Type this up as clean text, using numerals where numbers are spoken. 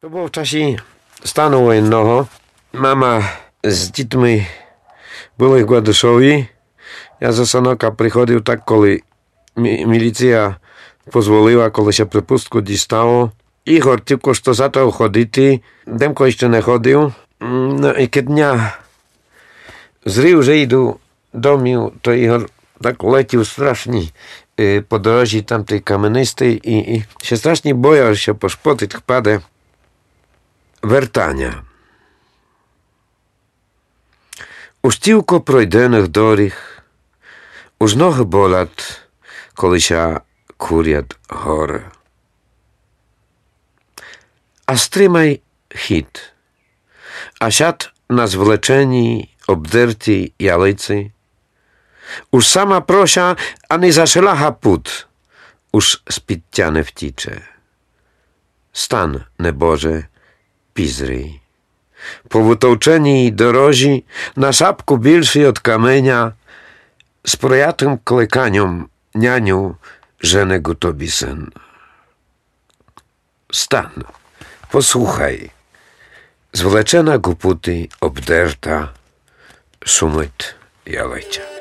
To było w czasie stanu wojennego. Mama z dzітьми були в Гладишові. Я за Санока приходив так, коли міліція дозволила, коли ще припустку дістало. Ігор тільки що зато ходити. Демко ще не ходив. Ну і дня зрив, вже йду домів, то Ігор так летів страшні по дорожі, там той каменистий, і ще страшні бояв, що пошпотить впаде. Вертання. Уж тільки пройдених доріг, уж ноги болять, коли ся курять гори. А стримай хід, а сяд на звлеченій, обдертій ялиці, уж сама прося, а не зашелага пут, уж з-під тя не втіче. Стан, небоже, пізрій. Po wytouczeni dorozi, na szapku bільший od kamienia, z projatym klekaniom nianiu, żenego tobie syn. Stan, posłuchaj, zwleczena guputy, obderta, szumyt jalejcia.